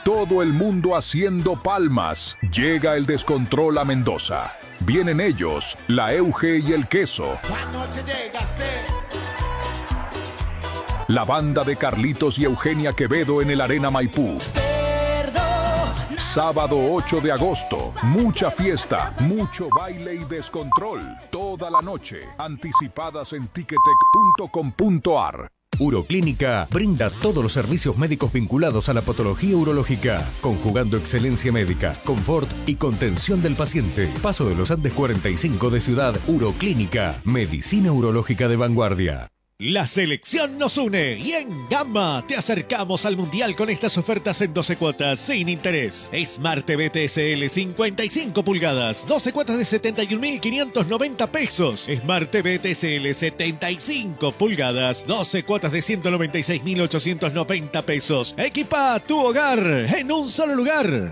todo el mundo haciendo palmas. Llega el descontrol a Mendoza. Vienen ellos, la Euge y el Queso. Anoche llegaste. La banda de Carlitos y Eugenia Quevedo en el Arena Maipú. Sábado 8 de agosto, mucha fiesta, mucho baile y descontrol. Toda la noche, anticipadas en ticketek.com.ar. Uroclínica brinda todos los servicios médicos vinculados a la patología urológica, conjugando excelencia médica, confort y contención del paciente. Paso de los Andes 45 de Ciudad. Uroclínica, medicina urológica de vanguardia. La selección nos une y en Gamma te acercamos al Mundial con estas ofertas en 12 cuotas sin interés. Smart TV TSL 55 pulgadas, 12 cuotas de 71.590 pesos. Smart TV TSL 75 pulgadas, 12 cuotas de 196.890 pesos. Equipa tu hogar en un solo lugar.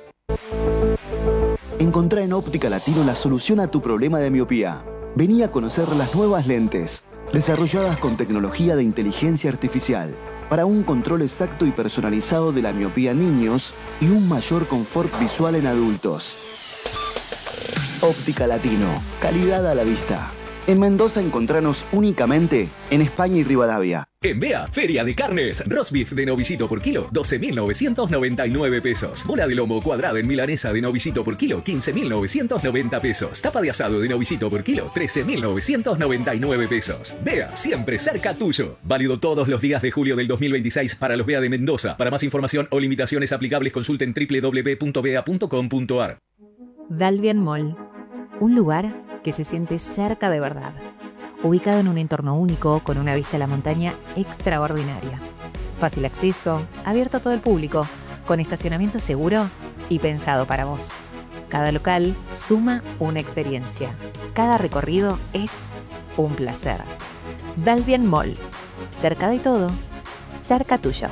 Encontrá en Óptica Latino la solución a tu problema de miopía. Vení a conocer las nuevas lentes, desarrolladas con tecnología de inteligencia artificial, para un control exacto y personalizado de la miopía en niños y un mayor confort visual en adultos. Óptica Latino, calidad a la vista. En Mendoza encontranos únicamente en España y Rivadavia. En Bea, Feria de Carnes, roast beef de novicito por kilo, 12.999 pesos. Bola de lomo cuadrada en milanesa de novicito por kilo, 15.990 pesos. Tapa de asado de novicito por kilo, 13.999 pesos. Bea, siempre cerca tuyo. Válido todos los días de julio del 2026 para los Bea de Mendoza. Para más información o limitaciones aplicables, consulten www.bea.com.ar. Dalvian Mall, un lugar que se siente cerca de verdad. Ubicado en un entorno único, con una vista a la montaña extraordinaria. Fácil acceso, abierto a todo el público, con estacionamiento seguro y pensado para vos. Cada local suma una experiencia. Cada recorrido es un placer. Dalvian Mall, cerca de todo, cerca tuyo.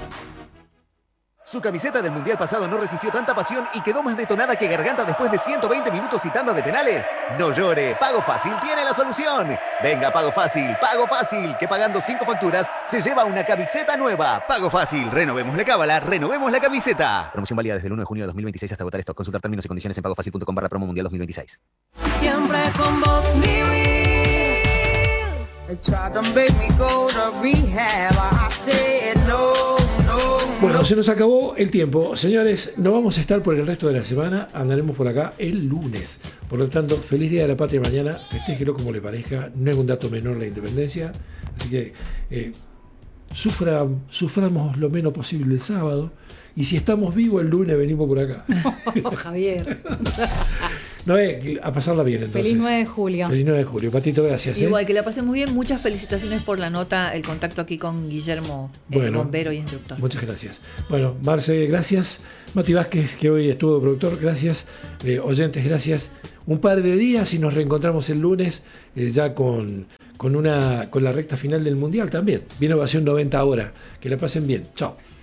Su camiseta del Mundial pasado no resistió tanta pasión y quedó más detonada que Garganta después de 120 minutos y tanda de penales. No llore, Pago Fácil tiene la solución. Venga, Pago Fácil, que pagando 5 facturas se lleva una camiseta nueva. Pago Fácil, renovemos la cábala, renovemos la camiseta. Promoción válida desde el 1 de junio de 2026 hasta agotar stock. Consultar términos y condiciones en pagofacil.com/promo mundial 2026. Siempre con vos, mi vida. They tried to make me go to rehab. I said no. Bueno, se nos acabó el tiempo. Señores, no vamos a estar por el resto de la semana. Andaremos por acá el lunes. Por lo tanto, feliz Día de la Patria mañana. Festéjelo como le parezca. No es un dato menor la independencia. Así que suframos lo menos posible el sábado. Y si estamos vivos el lunes, venimos por acá. Javier. No, a pasarla bien entonces. Feliz 9 de julio. Feliz 9 de julio. Patito, gracias. Igual, que la pasé muy bien. Muchas felicitaciones por la nota, el contacto aquí con Guillermo, bombero y instructor. Muchas gracias. Bueno, Marce, gracias. Mati Vázquez, que hoy estuvo de productor, gracias. Oyentes, gracias. Un par de días y nos reencontramos el lunes ya con la recta final del Mundial también. Viene Ovación 90 ahora. Que la pasen bien. Chao.